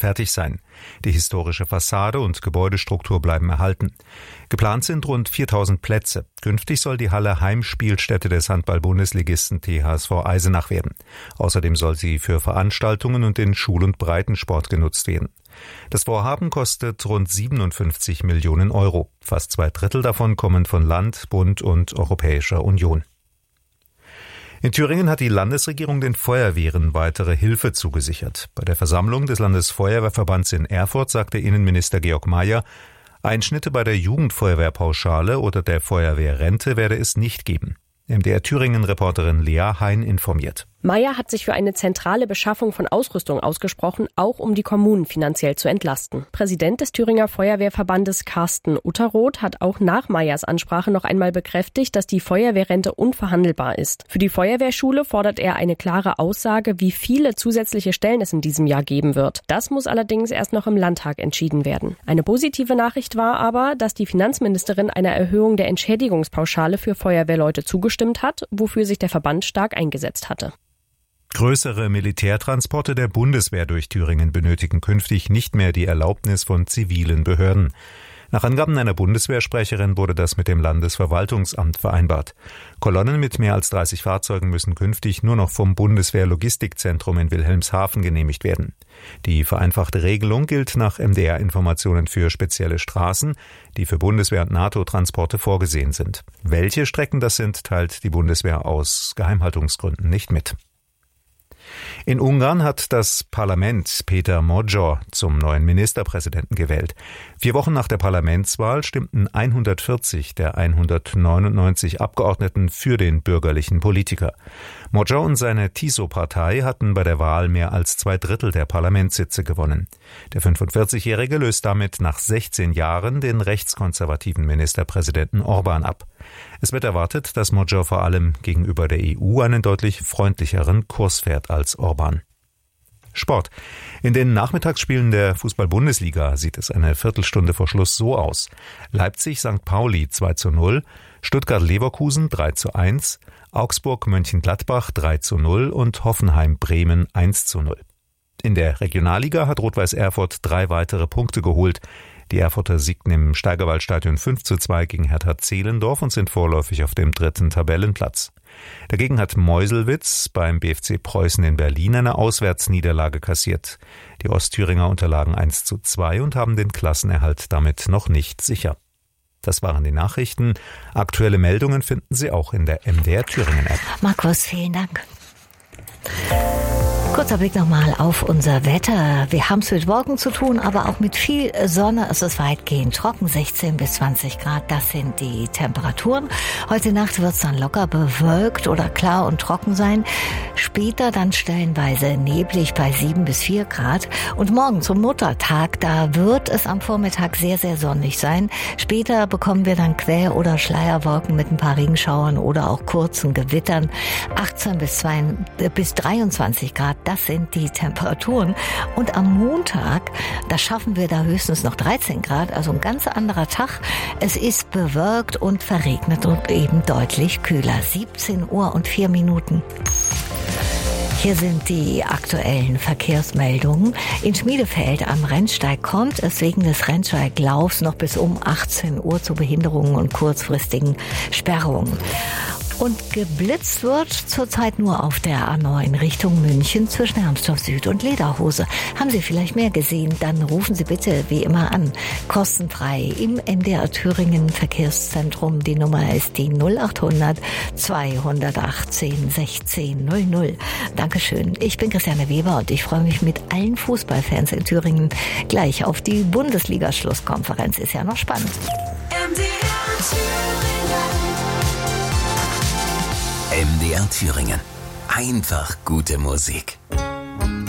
fertig sein. Die historische Fassade und Gebäudestruktur bleiben erhalten. Geplant sind rund 4.000 Plätze. Künftig soll die Halle Heimspielstätte des Handball-Bundesligisten THSV Eisenach werden. Außerdem soll sie für Veranstaltungen und den Schul- und Breitensport genutzt werden. Das Vorhaben kostet rund 57 Millionen Euro. Fast 2/3 davon kommen von Land, Bund und Europäischer Union. In Thüringen hat die Landesregierung den Feuerwehren weitere Hilfe zugesichert. Bei der Versammlung des Landesfeuerwehrverbands in Erfurt sagte Innenminister Georg Mayer, Einschnitte bei der Jugendfeuerwehrpauschale oder der Feuerwehrrente werde es nicht geben. MDR Thüringen-Reporterin Lea Hein informiert. Mayer hat sich für eine zentrale Beschaffung von Ausrüstung ausgesprochen, auch um die Kommunen finanziell zu entlasten. Präsident des Thüringer Feuerwehrverbandes Carsten Utterroth hat auch nach Mayers Ansprache noch einmal bekräftigt, dass die Feuerwehrrente unverhandelbar ist. Für die Feuerwehrschule fordert er eine klare Aussage, wie viele zusätzliche Stellen es in diesem Jahr geben wird. Das muss allerdings erst noch im Landtag entschieden werden. Eine positive Nachricht war aber, dass die Finanzministerin einer Erhöhung der Entschädigungspauschale für Feuerwehrleute zugestimmt hat, wofür sich der Verband stark eingesetzt hatte. Größere Militärtransporte der Bundeswehr durch Thüringen benötigen künftig nicht mehr die Erlaubnis von zivilen Behörden. Nach Angaben einer Bundeswehrsprecherin wurde das mit dem Landesverwaltungsamt vereinbart. Kolonnen mit mehr als 30 Fahrzeugen müssen künftig nur noch vom Bundeswehr-Logistikzentrum in Wilhelmshaven genehmigt werden. Die vereinfachte Regelung gilt nach MDR-Informationen für spezielle Straßen, die für Bundeswehr- und NATO-Transporte vorgesehen sind. Welche Strecken das sind, teilt die Bundeswehr aus Geheimhaltungsgründen nicht mit. In Ungarn hat das Parlament Péter Magyar zum neuen Ministerpräsidenten gewählt. 4 Wochen nach der Parlamentswahl stimmten 140 der 199 Abgeordneten für den bürgerlichen Politiker. Magyar und seine TISO-Partei hatten bei der Wahl mehr als 2/3 der Parlamentssitze gewonnen. Der 45-Jährige löst damit nach 16 Jahren den rechtskonservativen Ministerpräsidenten Orbán ab. Es wird erwartet, dass Magyar vor allem gegenüber der EU einen deutlich freundlicheren Kurs fährt als Orbán. Sport. In den Nachmittagsspielen der Fußball-Bundesliga sieht es eine Viertelstunde vor Schluss so aus. Leipzig-St. Pauli 2:0, Stuttgart-Leverkusen 3:1, Augsburg-Mönchengladbach 3:0 und Hoffenheim-Bremen 1:0. In der Regionalliga hat Rot-Weiß Erfurt 3 weitere Punkte geholt. Die Erfurter siegten im Steigerwaldstadion 5:2 gegen Hertha Zehlendorf und sind vorläufig auf dem 3. Tabellenplatz. Dagegen hat Meuselwitz beim BFC Preußen in Berlin eine Auswärtsniederlage kassiert. Die Ostthüringer unterlagen 1:2 und haben den Klassenerhalt damit noch nicht sicher. Das waren die Nachrichten. Aktuelle Meldungen finden Sie auch in der MDR Thüringen App. Markus, vielen Dank. Kurzer Blick nochmal auf unser Wetter. Wir haben es mit Wolken zu tun, aber auch mit viel Sonne. Es ist weitgehend trocken, 16 bis 20 Grad. Das sind die Temperaturen. Heute Nacht wird es dann locker bewölkt oder klar und trocken sein. Später dann stellenweise neblig bei 7 bis 4 Grad. Und morgen zum Muttertag, da wird es am Vormittag sehr, sehr sonnig sein. Später bekommen wir dann Quell- oder Schleierwolken mit ein paar Regenschauern oder auch kurzen Gewittern. 18 bis 23 Grad. Das sind die Temperaturen. Und am Montag, da schaffen wir da höchstens noch 13 Grad, also ein ganz anderer Tag. Es ist bewölkt und verregnet und eben deutlich kühler. 17 Uhr und 4 Minuten. Hier sind die aktuellen Verkehrsmeldungen. In Schmiedefeld am Rennsteig kommt es wegen des Rennsteiglaufs noch bis um 18 Uhr zu Behinderungen und kurzfristigen Sperrungen. Und geblitzt wird zurzeit nur auf der A9 Richtung München zwischen Hermsdorf Süd und Lederhose. Haben Sie vielleicht mehr gesehen? Dann rufen Sie bitte wie immer an. Kostenfrei im MDR Thüringen Verkehrszentrum. Die Nummer ist die 0800 218 16 00. Dankeschön. Ich bin Christiane Weber und ich freue mich mit allen Fußballfans in Thüringen gleich auf die Bundesliga-Schlusskonferenz. Ist ja noch spannend. MDR Thüringen. Einfach gute Musik.